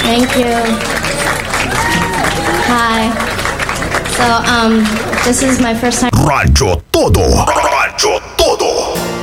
Thank you. Hi. So, this is my first time. Rádio Todo. Rádio Todo.